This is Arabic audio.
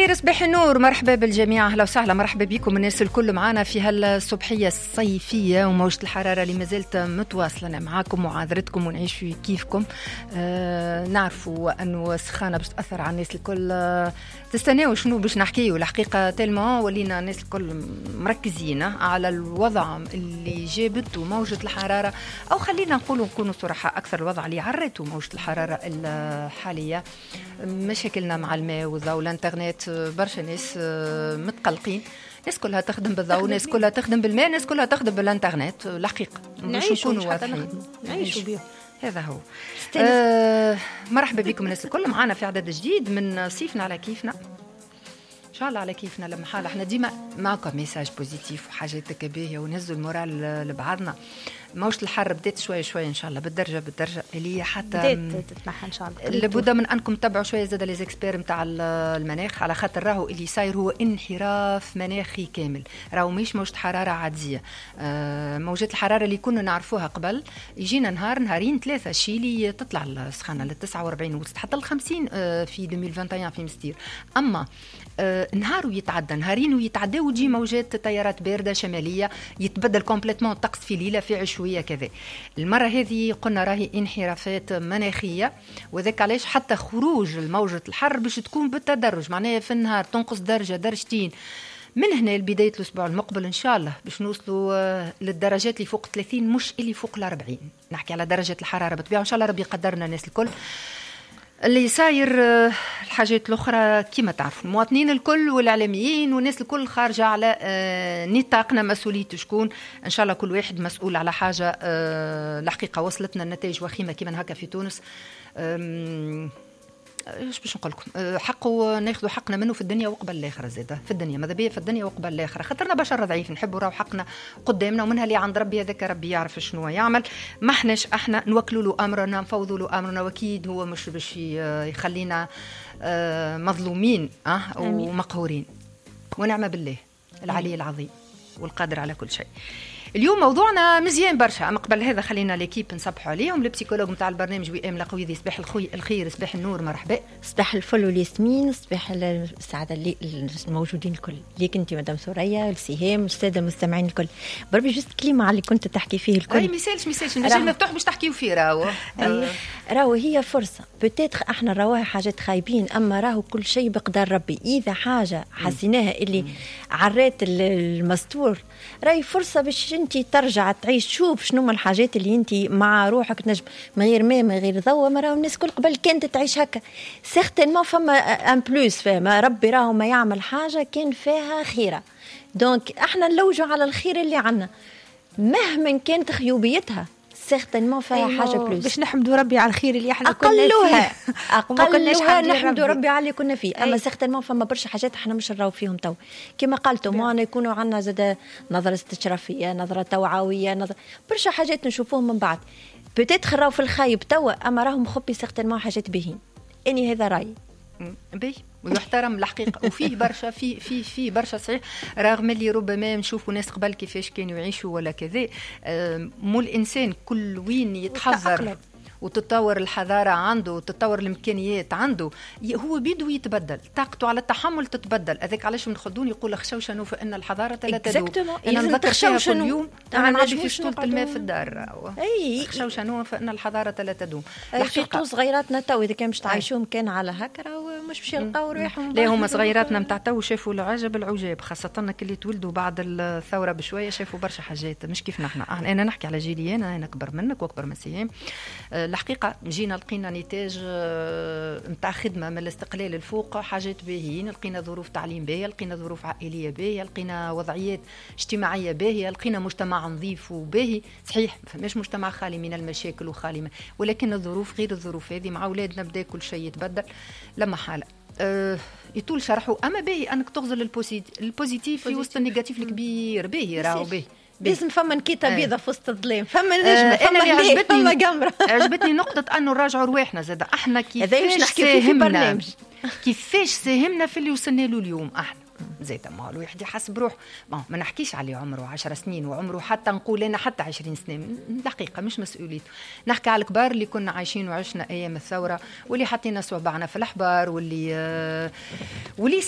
الخير، صباح النور، مرحبا بالجميع، اهلا وسهلا، مرحبا بكم الناس الكل معنا في هالصبحيه الصيفيه وموجه الحراره اللي مازالت متواصله معاكم وعذرتكم ونعيش في كيفكم. نعرفوا انه السخانه باش تاثر على الناس الكل. تستناو شنو باش نحكيو؟ الحقيقه تلمو ولينا الناس الكل مركزين على الوضع اللي جابته موجه الحراره، او خلينا نكونوا صراحه اكثر، الوضع اللي عرته موجه الحراره الحاليه. مشاكلنا مع الماء والضوء والانترنت، برشا ناس متقلقين، ناس كلها تخدم بالضوء، ناس كلها تخدم بالماء، ناس كلها تخدم بالانترنت. الحقيقه باش نكونوا واضحين نعيشوا بيه، هذا هو. مرحبا بكم الناس الكل معنا في عدد جديد من صيفنا على كيفنا، ان شاء الله على كيفنا. لما حال احنا ديما معكم ميساج بوزيتيف وحاجات باهيه ونهزوا المورال لبعضنا. موجة الحر بدات شويه ان شاء الله، بالدرجه اللي هي حتى بدات تتنحى ان شاء الله. لابد من انكم تتبعوا شويه زاد لي زيكسبير نتاع المناخ، على خاطر راهو اللي صاير هو انحراف مناخي كامل، راهو مش موجة حراره عاديه. موجات الحراره اللي كنا نعرفوها قبل يجينا نهارين ثلاثه شيلي تطلع السخانه ل 49 وصلت حتى ل 50 في 2021 في مستير. اما نهار ويتعدى نهارين ويتعدى وتجي موجات تيارات بارده شماليه، يتبدل كومبليتمون الطقس في ليله في عشويه كذا. المره هذه قلنا راهي انحرافات مناخيه، وذاك علاش حتى خروج الموجه الحر باش تكون بالتدرج، معناها في النهار تنقص درجه درجتين من هنا لبدايه الاسبوع المقبل ان شاء الله باش نوصلوا للدرجات اللي فوق 30، مش اللي فوق ال 40. نحكي على درجه الحراره بالطبيعه، ان شاء الله ربي يقدرنا الناس الكل. اللي صاير الحاجات الأخرى كما تعرفوا، المواطنين الكل والإعلاميين والناس الكل خارجة على نطاقنا مسؤولية شكون. إن شاء الله كل واحد مسؤول على حاجة. الحقيقة وصلتنا النتائج وخيمة كما هكا في تونس. ايش باش نقول لكم؟ حقه ناخذوا حقنا منه في الدنيا وقبل الاخره، زاده في الدنيا ماذا بيا في الدنيا وقبل الاخره، خاطرنا بشر ضعيف نحبوا راهو حقنا قدامنا، ومنها اللي عند ربي هذاك ربي يعرف شنو يعمل. ما احناش احنا نوكلوا له امرنا، نفوضوا له امرنا، واكيد هو مش باش يخلينا مظلومين ومقهورين، ونعم بالله العلي العظيم والقادر على كل شيء. اليوم موضوعنا مزيان برشا، اما قبل هذا خلينا ليكيب نصبحوا عليهم. البسيكولوج نتاع البرنامج وئام لقويدي، صباح الخير، صباح النور، مرحبا. صباح الفل والياسمين، صباح السعاده الموجودين الكل، ليك انت مدام ثريا، السهام، الساده المستمعين الكل. بربي جست كلمه على اللي كنت تحكي فيه الكل. اي ميسالش المجال مفتوح باش تحكيوا فيه. راهو هي فرصه، بتاتر احنا راهو حاجات خايبين، اما راهو كل شيء بقدر ربي. اذا حاجه حسيناها اللي عرات المستور، راهي فرصه باش انت ترجع تعيش، شوف شنو من الحاجات اللي انت مع روحك تنجم من غير ماء من غير ضوء. ما راهو الناس كل قبل كانت تعيش هكا، سيغتينمون فما ان بلوس، فما ربي راهو ما يعمل حاجه كان فيها خيره. دونك احنا نلوجوا على الخير اللي عنا مهما كانت خيوبيتها، سيغتينمون فيها حاجه بلوس، باش نحمدوا ربي على الخير اللي احنا اقلوها نحمدوا ربي على اللي كنا فيه. اما سيغتينمون فما برشا حاجات احنا مش نراو فيهم تو، كما قالتوا معنا يكونوا عندنا زاد نظره استشرافيه، نظره توعويه، برشا حاجات نشوفوهم من بعد. بتيت خراو في الخايب توا، اما راهم خبي سيغتينمون حاجات باهين. اني هذا رايي بي ويحترم الحقيقه، وفيه برشا في برشا صحيح، رغم اللي ربما نشوفوا ناس قبل كيفاش كانوا يعيشوا ولا كذا. مو الانسان كل وين يتحضر وتطور الحضارة عنده وتطور الإمكانيات عنده، هو بيدو يتبدل، طاقته على التحمل تتبدل. هذاك علاش من خدون يقول خشوشنوا فإن الحضارة لا تدوم. أنا نذكر فيها كل يوم أنا نعبي في شطولة الماء في الدار. خشوشنوا فإن الحضارة لا تدوم. الحقيقة صغيراتنا تو إذا كان مش تعيشوهم كان على هكا مش باش يلقاو ريحهم. لا هما صغيراتنا متاع تو شافوا العجب، خاصة اللي تولدوا بعد الثورة بشوية، شافوا برشا حاجات مش كيف نحن. أنا نحكي على جيلي، أنا أكبر منك وأكبر من سيام. الحقيقة جينا لقينا نتاج متاع خدمة من الاستقلال الفوق، حاجات باهيين، لقينا ظروف تعليم باهية، لقينا ظروف عائلية باهية، لقينا وضعيات اجتماعية باهية، لقينا مجتمع نظيف وباهي. صحيح فماش مجتمع خالي من المشاكل وخالي ولكن الظروف غير الظروف هذه. مع أولادنا بدأ كل شيء يتبدل لما حالة. يطول شرحه، أما باهي أنك تغزل البوزيتيف في وسط النيجاتيف الكبير. باهي راهو باهي لازم فما نكيته بيضة في وسط الظلام، فما نجمة، فما ليل، فما قمرة. عجبتني نقطة أنه نراجعوا رواحنا زاد، احنا كيفاش ساهمنا في اللي وصلنا له اليوم. احنا زيت ما الواحد يحسب روح، ما نحكيش عليه عمره 10 سنين وعمره حتى نقول أنا حتى 20 سنة، الحقيقة مش مسؤوليته. نحكي على الكبار اللي كنا عايشين وعشنا أيام الثورة، واللي حطينا صوابعنا في الأحبار، واللي